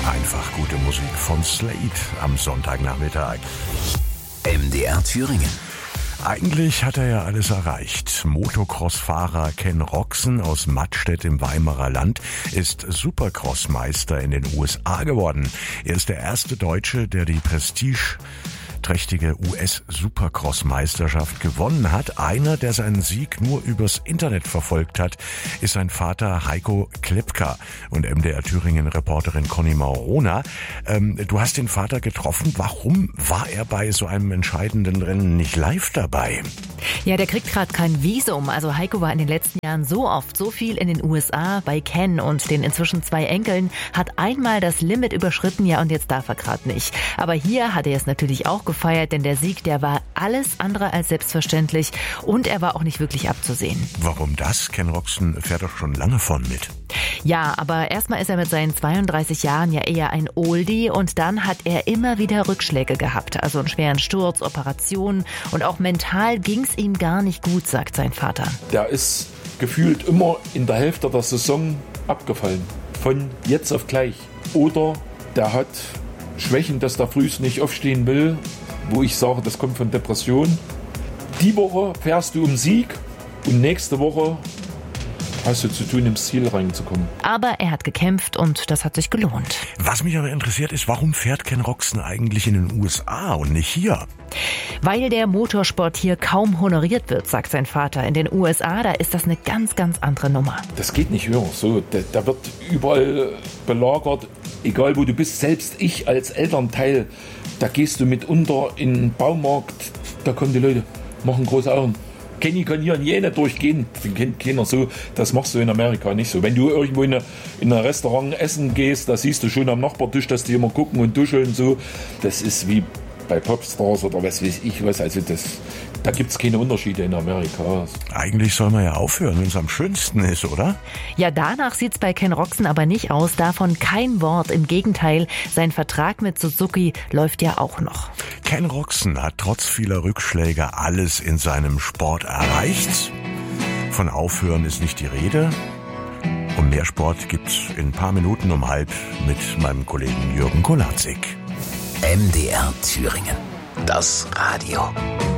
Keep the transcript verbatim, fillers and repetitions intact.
Einfach gute Musik von Slade am Sonntagnachmittag. M D R Thüringen. Eigentlich hat er ja alles erreicht. Motocross-Fahrer Ken Roczen aus Mattstedt im Weimarer Land ist Supercross-Meister in den U S A geworden. Er ist der erste Deutsche, der die Prestige trächtige U S-Supercross-Meisterschaft gewonnen hat. Einer, der seinen Sieg nur übers Internet verfolgt hat, ist sein Vater Heiko Klepka und M D R Thüringen-Reporterin Conny Maurona. Ähm, du hast den Vater getroffen. Warum war er bei so einem entscheidenden Rennen nicht live dabei? Ja, der kriegt gerade kein Visum. Also Heiko war in den letzten Jahren so oft, so viel in den U S A bei Ken und den inzwischen zwei Enkeln, hat einmal das Limit überschritten, ja, und jetzt darf er gerade nicht. Aber hier hat er es natürlich auch gefeiert, denn der Sieg, der war alles andere als selbstverständlich und er war auch nicht wirklich abzusehen. Warum das? Ken Roczen fährt doch schon lange vorn mit. Ja, aber erstmal ist er mit seinen zweiunddreißig Jahren ja eher ein Oldie und dann hat er immer wieder Rückschläge gehabt. Also einen schweren Sturz, Operationen und auch mental ging's ihm gar nicht gut, sagt sein Vater. Der ist gefühlt immer in der Hälfte der Saison abgefallen. Von jetzt auf gleich. Oder der hat Schwächen, dass der frühst nicht aufstehen will, wo ich sage, das kommt von Depression. Die Woche fährst du um Sieg und nächste Woche hast du zu tun, ins Ziel reinzukommen. Aber er hat gekämpft und das hat sich gelohnt. Was mich aber interessiert ist, warum fährt Ken Roczen eigentlich in den U S A und nicht hier? Weil der Motorsport hier kaum honoriert wird, sagt sein Vater. In den U S A, da ist das eine ganz, ganz andere Nummer. Das geht nicht höher. So, da, da wird überall belagert, egal wo du bist. Selbst ich als Elternteil, da gehst du mitunter in den Baumarkt, da kommen die Leute, machen große Augen. Kenny kann hier in jene durchgehen, kennt keiner so, das machst du in Amerika nicht so. Wenn du irgendwo in, eine, in ein Restaurant essen gehst, da siehst du schon am Nachbartisch, dass die immer gucken und duscheln so. Das ist wie bei Popstars oder was weiß ich was, also das, da gibt es keine Unterschiede in Amerika. Eigentlich soll man ja aufhören, wenn es am schönsten ist, oder? Ja, danach sieht's bei Ken Roczen aber nicht aus, davon kein Wort, im Gegenteil, sein Vertrag mit Suzuki läuft ja auch noch. Ken Roczen hat trotz vieler Rückschläge alles in seinem Sport erreicht. Von Aufhören ist nicht die Rede. Und mehr Sport gibt's in ein paar Minuten um halb mit meinem Kollegen Jürgen Kolatzig. M D R Thüringen. Das Radio.